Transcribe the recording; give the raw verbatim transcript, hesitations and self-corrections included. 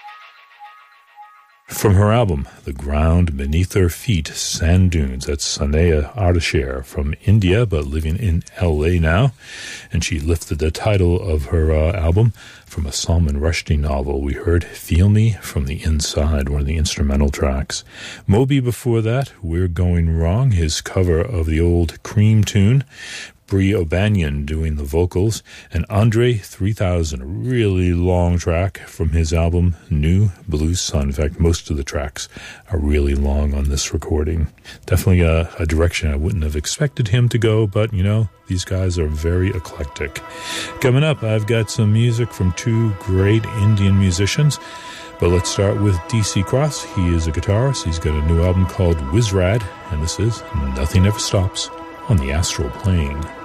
From her album, The Ground Beneath Her Feet, Sand Dunes, that's Sanaya Ardeshir from India, but living in L A now. And she lifted the title of her uh, album from a Salman Rushdie novel. We heard Feel Me from the Inside, one of the instrumental tracks. Moby before that, We're Going Wrong, his cover of the old Cream tune. Brie O'Banion doing the vocals, and Andre three thousand, a really long track from his album New Blue Sun. In fact, most of the tracks are really long on this recording. Definitely a, a direction I wouldn't have expected him to go, but, you know, these guys are very eclectic. Coming up, I've got some music from two great Indian musicians, but let's start with D C Cross. He is a guitarist. He's got a new album called Wizrad, and this is Nothing Ever Stops on the Astral Plane.